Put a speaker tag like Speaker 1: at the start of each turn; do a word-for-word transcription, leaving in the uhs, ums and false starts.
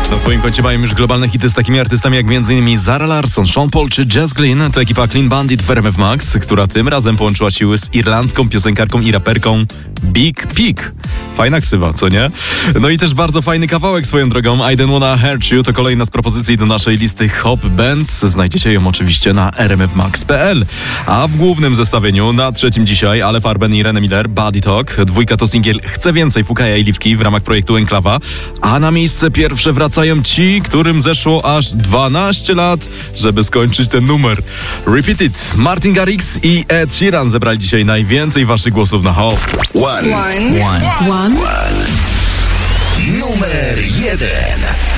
Speaker 1: Na swoim koncie mają już globalne hity z takimi artystami jak m.in. Zara Larsson, Sean Paul czy Jazz Glynn. To ekipa Clean Bandit w R M F Max, która tym razem połączyła siły z irlandzką piosenkarką i raperką Big Pig. Fajna ksywa, co nie? No i też bardzo fajny kawałek swoją drogą. I Don't Wanna Hurt You to kolejna z propozycji do naszej listy Hop Bands. Znajdziecie ją oczywiście na r m f max kropka p l. A w głównym zestawieniu na trzecim dzisiaj Ale Farben i René Miller, Body Talk. Dwójka to singiel Chcę Więcej Fukaja i Liwki w ramach projektu Enklawa. A na miejsce pierwsze wracają ci, którym zeszło aż dwanaście lat, żeby skończyć ten numer. Repeat It. Martin Garrix i Ed Sheeran zebrali dzisiaj najwięcej waszych głosów na Hop.
Speaker 2: One. One. One. One. Numer jeden.